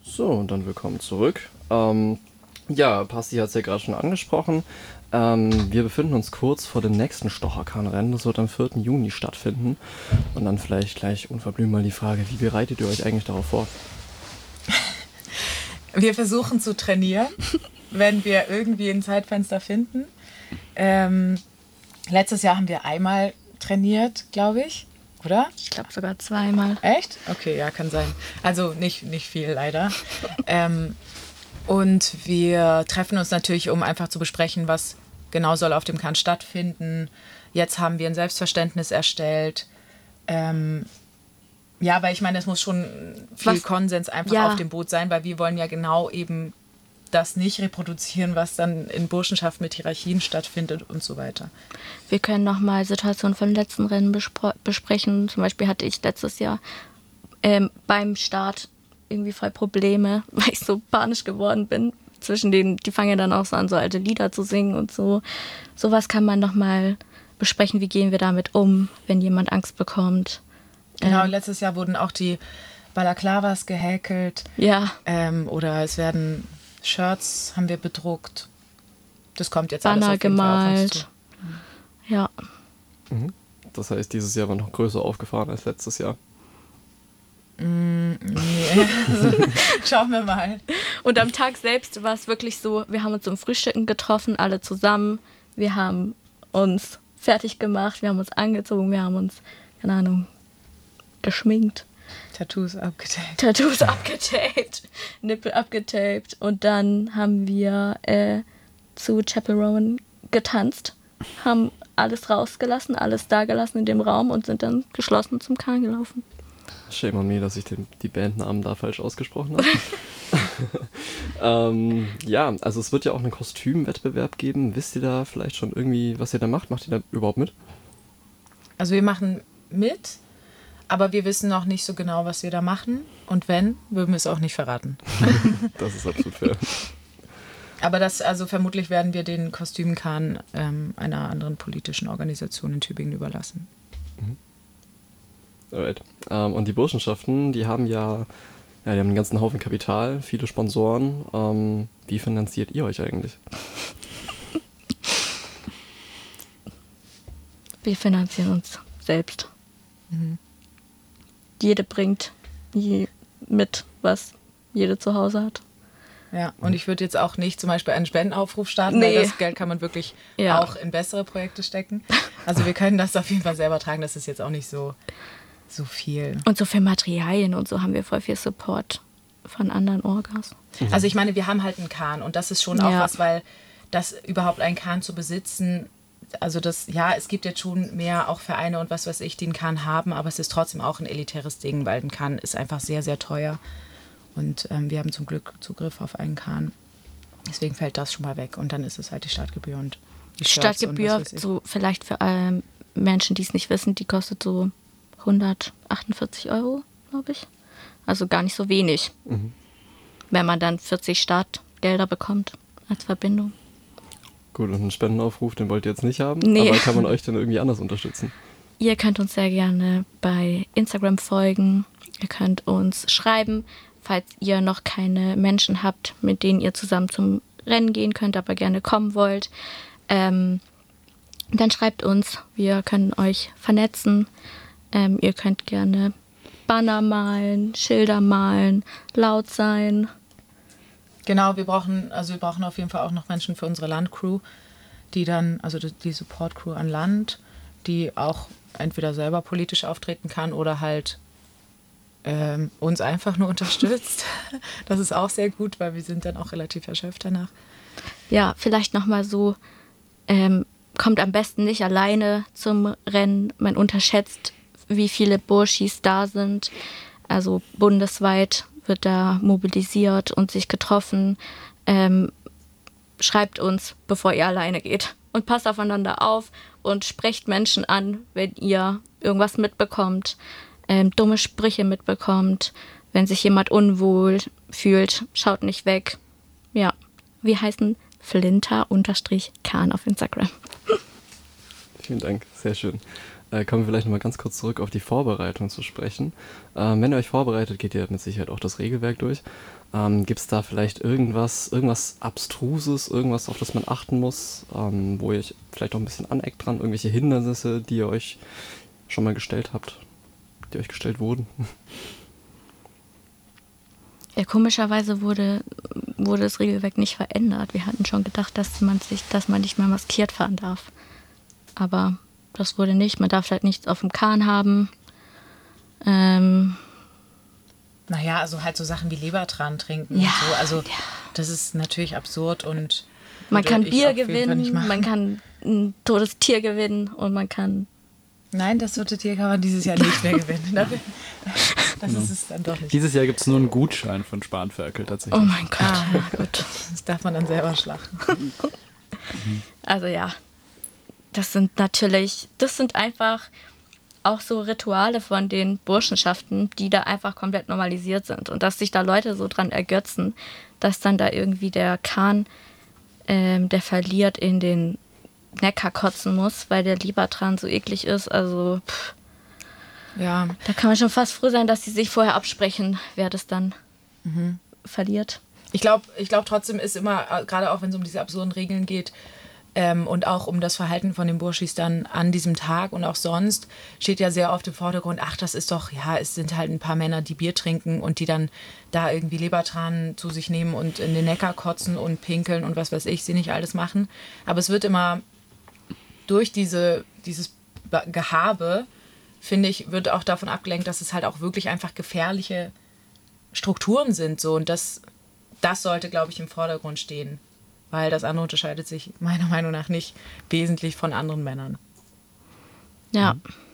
So, und dann willkommen zurück. Ja, Pasti hat es ja gerade schon angesprochen. Wir befinden uns kurz vor dem nächsten Stocherkran-Rennen. Das wird am 4. Juni stattfinden. Und dann vielleicht gleich unverblümt mal die Frage, wie bereitet ihr euch eigentlich darauf vor? Wir versuchen zu trainieren, wenn wir irgendwie ein Zeitfenster finden. Letztes Jahr haben wir einmal trainiert, glaube ich, oder? Ich glaube sogar zweimal. Echt? Okay, ja, kann sein. Also nicht viel, leider. Und wir treffen uns natürlich, um einfach zu besprechen, was genau soll auf dem Kahn stattfinden. Jetzt haben wir ein Selbstverständnis erstellt. Ja, weil ich meine, es muss schon viel Konsens einfach auf dem Boot sein, weil wir wollen ja genau eben das nicht reproduzieren, was dann in Burschenschaft mit Hierarchien stattfindet und so weiter. Wir können nochmal Situationen von letzten Rennen besprechen. Zum Beispiel hatte ich letztes Jahr beim Start irgendwie voll Probleme, weil ich so panisch geworden bin. Zwischen denen, die fangen ja dann auch so an, so alte Lieder zu singen und so. Sowas kann man nochmal besprechen, wie gehen wir damit um, wenn jemand Angst bekommt. Genau, letztes Jahr wurden auch die Balaklavas gehäkelt. Ja. Oder es werden Shirts, haben wir bedruckt. Das kommt jetzt Banner alles auf jeden Fall auf uns zu. Ja. Das heißt, dieses Jahr war noch größer aufgefahren als letztes Jahr. Nee. Schauen wir mal. Und am Tag selbst war es wirklich so, wir haben uns zum Frühstücken getroffen, alle zusammen. Wir haben uns fertig gemacht, wir haben uns angezogen, wir haben uns, keine Ahnung, geschminkt. Tattoos abgetaped, Nippel abgetaped. Und dann haben wir zu Chapel Rowan getanzt, haben alles rausgelassen, alles da gelassen in dem Raum und sind dann geschlossen zum Kahn gelaufen. Shame on me, dass ich die Bandnamen da falsch ausgesprochen habe. Ja, also es wird ja auch einen Kostümwettbewerb geben. Wisst ihr da vielleicht schon irgendwie, was ihr da macht? Macht ihr da überhaupt mit? Also wir machen mit, aber wir wissen noch nicht so genau, was wir da machen. Und wenn, würden wir es auch nicht verraten. Das ist absolut fair. Aber also vermutlich werden wir den Kostümkahn einer anderen politischen Organisation in Tübingen überlassen. Alright. Und die Burschenschaften, die haben die haben einen ganzen Haufen Kapital, viele Sponsoren. Wie finanziert ihr euch eigentlich? Wir finanzieren uns selbst. Jede bringt mit, was jede zu Hause hat. Ja, und ich würde jetzt auch nicht zum Beispiel einen Spendenaufruf starten, weil das Geld kann man wirklich auch in bessere Projekte stecken. Also wir können das auf jeden Fall selber tragen, das ist jetzt auch nicht so viel. Und so für Materialien und so haben wir voll viel Support von anderen Orgas. Also ich meine, wir haben halt einen Kahn und das ist schon auch was, weil das überhaupt einen Kahn zu besitzen, also es gibt jetzt schon mehr auch Vereine und was weiß ich, die einen Kahn haben, aber es ist trotzdem auch ein elitäres Ding, weil ein Kahn ist einfach sehr, sehr teuer. Und wir haben zum Glück Zugriff auf einen Kahn. Deswegen fällt das schon mal weg. Und dann ist es halt die Startgebühr und die Shirts. Startgebühr, so vielleicht für Menschen, die es nicht wissen, die kostet so 148 €, glaube ich. Also gar nicht so wenig. Wenn man dann 40 Startgelder bekommt als Verbindung. Gut, und einen Spendenaufruf, den wollt ihr jetzt nicht haben? Nee. Aber kann man euch denn irgendwie anders unterstützen? Ihr könnt uns sehr gerne bei Instagram folgen. Ihr könnt uns schreiben, falls ihr noch keine Menschen habt, mit denen ihr zusammen zum Rennen gehen könnt, aber gerne kommen wollt. Dann schreibt uns, wir können euch vernetzen. Ihr könnt gerne Banner malen, Schilder malen, laut sein. Genau, wir brauchen auf jeden Fall auch noch Menschen für unsere Landcrew, die dann, also die Support-Crew an Land, die auch entweder selber politisch auftreten kann oder halt uns einfach nur unterstützt. Das ist auch sehr gut, weil wir sind dann auch relativ erschöpft danach. Ja, vielleicht nochmal so, kommt am besten nicht alleine zum Rennen. Man unterschätzt, wie viele Burschis da sind. Also bundesweit wird da mobilisiert und sich getroffen. Schreibt uns, bevor ihr alleine geht. Und passt aufeinander auf und sprecht Menschen an, wenn ihr irgendwas mitbekommt, dumme Sprüche mitbekommt, wenn sich jemand unwohl fühlt, schaut nicht weg. Ja, wir heißen Flinter_Kahn auf Instagram. Vielen Dank, sehr schön. kommen wir vielleicht nochmal ganz kurz zurück auf die Vorbereitung zu sprechen. Wenn ihr euch vorbereitet, geht ihr mit Sicherheit auch das Regelwerk durch. Gibt es da vielleicht irgendwas Abstruses, irgendwas, auf das man achten muss, wo ihr euch vielleicht auch ein bisschen aneckt dran, irgendwelche Hindernisse, die ihr euch schon mal gestellt habt, die euch gestellt wurden? Ja, komischerweise wurde das Regelwerk nicht verändert. Wir hatten schon gedacht, dass man nicht mehr maskiert fahren darf. Aber das wurde nicht. Man darf halt nichts auf dem Kahn haben. Naja, also halt so Sachen wie Lebertran trinken Ja, und so. Also ja. das ist natürlich absurd und Man kann würde ich Bier auf jeden Fall nicht gewinnen, machen. man kann ein totes Tier gewinnen und man kann... Nein, das tote Tier kann man dieses Jahr nicht mehr gewinnen. Das ist es dann doch nicht. Dieses Jahr gibt es nur einen Gutschein von Spanferkel tatsächlich. Oh mein Gott. Ja, gut. Das darf man dann selber schlachten. Also ja, das sind einfach auch so Rituale von den Burschenschaften, die da einfach komplett normalisiert sind. Und dass sich da Leute so dran ergötzen, dass dann da irgendwie der Kahn, der verliert, in den Neckar kotzen muss, weil der Lebertran so eklig ist. Also Ja, da kann man schon fast froh sein, dass sie sich vorher absprechen, wer das dann verliert. ich glaube trotzdem ist immer, gerade auch wenn es um diese absurden Regeln geht, und auch um das Verhalten von den Burschis dann an diesem Tag und auch sonst, steht ja sehr oft im Vordergrund, ach, das ist doch, ja, es sind halt ein paar Männer, die Bier trinken und die dann da irgendwie Lebertran zu sich nehmen und in den Neckar kotzen und pinkeln und was weiß ich, sie nicht alles machen. Aber es wird immer durch dieses Gehabe, finde ich, wird auch davon abgelenkt, dass es halt auch wirklich einfach gefährliche Strukturen sind. So. Und das sollte, glaube ich, im Vordergrund stehen. Weil das andere unterscheidet sich meiner Meinung nach nicht wesentlich von anderen Männern. Ja.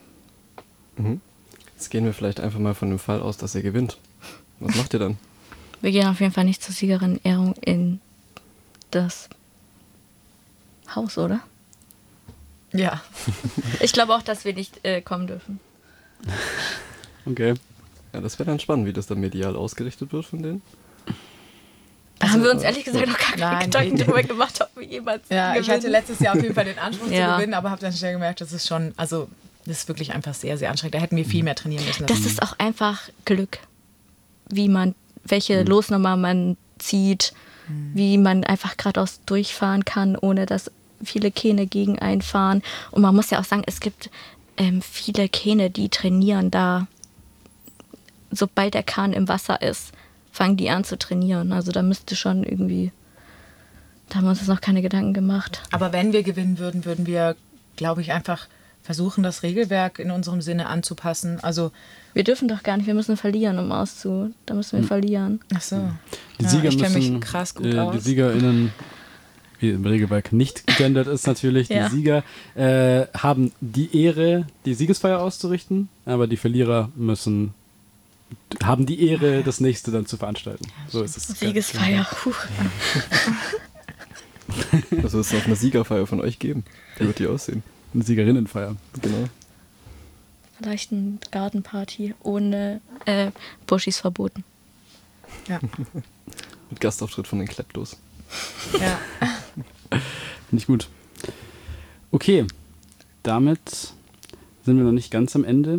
Jetzt gehen wir vielleicht einfach mal von dem Fall aus, dass ihr gewinnt. Was macht ihr dann? Wir gehen auf jeden Fall nicht zur Siegerinnen-Ehrung in das Haus, oder? Ja. Ich glaube auch, dass wir nicht kommen dürfen. Okay. Ja, das wäre dann spannend, wie das dann medial ausgerichtet wird von denen. Da haben wir uns ehrlich gesagt noch gar keine Nein, Gedanken nee. darüber gemacht, ob wir jemals Ja, ich gewinnen. hatte letztes Jahr auf jeden Fall den Anspruch zu Ja. gewinnen, aber habe dann schnell gemerkt, das ist schon, also das ist wirklich einfach sehr, sehr anstrengend. Da hätten wir viel mehr trainieren müssen. Das ist auch einfach Glück, welche Losnummer man zieht, wie man einfach geradeaus durchfahren kann, ohne dass viele Kähne gegen einen fahren. Und man muss ja auch sagen, es gibt viele Kähne, die trainieren da, sobald der Kahn im Wasser ist, fangen die an zu trainieren. Also da müsste schon irgendwie, da haben wir uns noch keine Gedanken gemacht. Aber wenn wir gewinnen würden, würden wir, glaube ich, einfach versuchen, das Regelwerk in unserem Sinne anzupassen. Also, Wir dürfen doch gar nicht, wir müssen verlieren, da müssen wir verlieren. ach so. Die Ja, Sieger ich kenne müssen, mich krass gut die aus. SiegerInnen, wie im Regelwerk nicht gegendert ist natürlich, Ja. die Sieger haben die Ehre, die Siegesfeier auszurichten, aber die Verlierer haben die Ehre, das nächste dann zu veranstalten. So ist es. Siegesfeier. Puh. Also es noch eine Siegerfeier von euch geben. Wie wird die aussehen? Eine Siegerinnenfeier. Genau. Vielleicht eine Gartenparty ohne Burschis verboten. Ja. Mit Gastauftritt von den Kleptos. Ja. Finde ich gut. Okay, damit sind wir noch nicht ganz am Ende.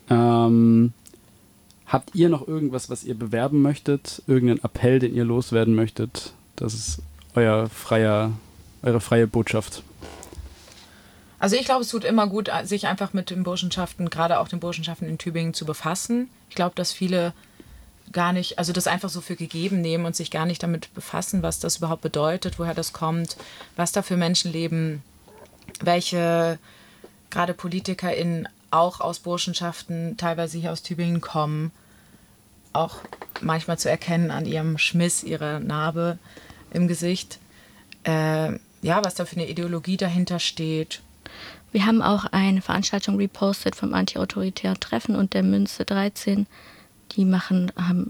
Habt ihr noch irgendwas, was ihr bewerben möchtet? Irgendeinen Appell, den ihr loswerden möchtet? Das ist eure freie Botschaft. Also ich glaube, es tut immer gut, sich einfach mit den Burschenschaften, gerade auch den Burschenschaften in Tübingen zu befassen. Ich glaube, dass viele gar nicht, also das einfach so für gegeben nehmen und sich gar nicht damit befassen, was das überhaupt bedeutet, woher das kommt, was da für Menschen leben, welche gerade PolitikerInnen auch aus Burschenschaften, teilweise hier aus Tübingen kommen, auch manchmal zu erkennen an ihrem Schmiss, ihrer Narbe im Gesicht. Was da für eine Ideologie dahinter steht. Wir haben auch eine Veranstaltung repostet vom Anti-Autoritären Treffen und der Münze 13. Die haben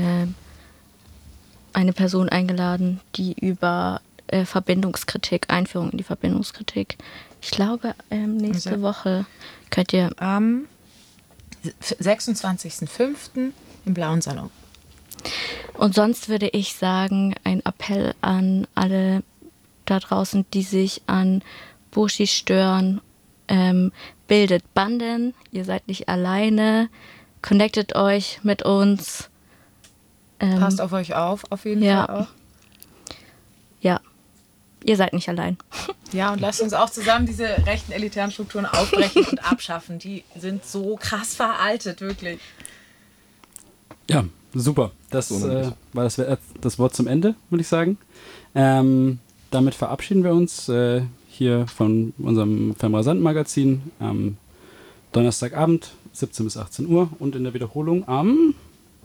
eine Person eingeladen, die über Verbindungskritik, Einführung in die Verbindungskritik, ich glaube, nächste Woche könnt ihr... Am 26.05. im Blauen Salon. Und sonst würde ich sagen, ein Appell an alle da draußen, die sich an Burschis stören Bildet Banden, ihr seid nicht alleine, connectet euch mit uns. Passt auf euch auf jeden Fall auch. Ja, ihr seid nicht allein. Ja, und lasst uns auch zusammen diese rechten elitären Strukturen aufbrechen und abschaffen. Die sind so krass veraltet, wirklich. Ja, super. Das war das Wort zum Ende, würde ich sagen. Damit verabschieden wir uns hier von unserem Femrasant-Magazin am Donnerstagabend, 17 bis 18 Uhr und in der Wiederholung am...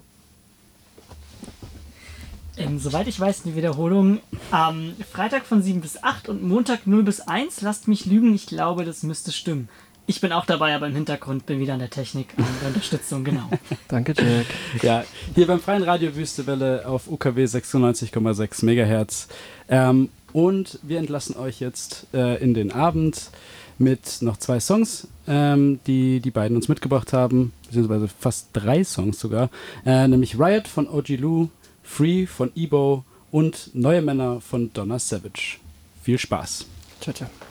Soweit ich weiß, die Wiederholung am Freitag von 7 bis 8 und Montag 0 bis 1. Lasst mich lügen, ich glaube, das müsste stimmen. Ich bin auch dabei, aber im Hintergrund bin wieder an der Technik, an der Unterstützung, genau. Danke, Jack. Ja, hier beim Freien Radio Wüstewelle auf UKW 96,6 Megahertz. Und wir entlassen euch jetzt in den Abend mit noch 2 Songs, die die beiden uns mitgebracht haben, beziehungsweise fast 3 Songs sogar, nämlich Riot von OG Lou, Free von Ebo und Neue Männer von Donna Savage. Viel Spaß. Ciao, ciao.